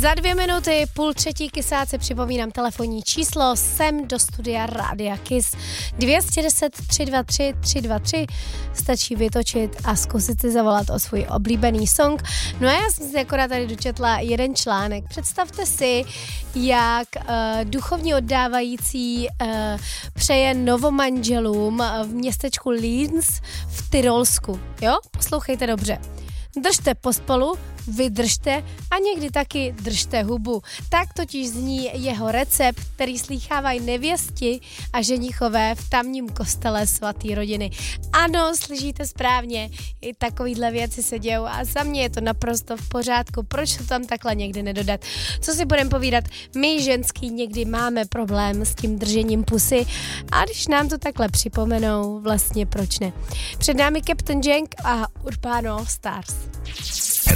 Za 2 minuty, 2:30 kysáce připomínám telefonní číslo sem do studia Rádia Kiss 210 323 323. Stačí vytočit a zkusit si zavolat o svůj oblíbený song. No a já jsem si akorát tady dočetla jeden článek. Představte si, jak duchovně oddávající přeje novomanželům v městečku Linz v Tyrolsku. Jo? Poslouchejte dobře. Držte pospolu, vydržte a někdy taky držte hubu. Tak totiž zní jeho recept, který slýchávají nevěsti a ženichové v tamním kostele svatý rodiny. Ano, slyšíte správně, i takovýhle věci se dějou a za mě je to naprosto v pořádku. Proč to tam takhle někdy nedodat? Co si budeme povídat? My ženský někdy máme problém s tím držením pusy a když nám to takhle připomenou, vlastně proč ne? Před námi Captain Jank a Urbano Stars.